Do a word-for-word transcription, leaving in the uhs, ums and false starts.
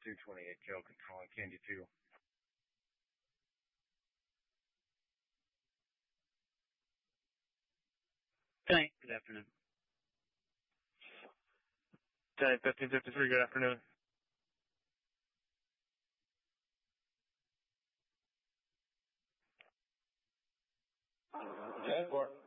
two twenty-eight Joe controlling Candy two. Tank, good afternoon. Tank fifteen fifty-three, good afternoon. ten four.